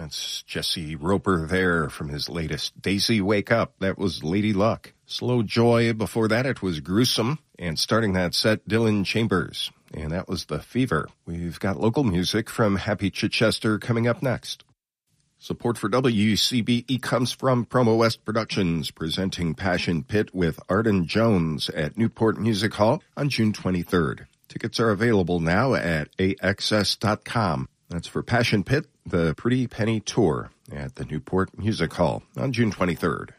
That's Jesse Roper there from his latest Daisy Wake Up. That was Lady Luck. Slow Joy. Before that, it was Gruesome. And starting that set, Dylan Chambers. And that was The Fever. We've got local music from Happy Chichester coming up next. Support for WCBE comes from Promo West Productions, presenting Passion Pit with Arden Jones at Newport Music Hall on June 23rd. Tickets are available now at AXS.com. That's for Passion Pit, the Pretty Penny Tour at the Newport Music Hall on June 23rd.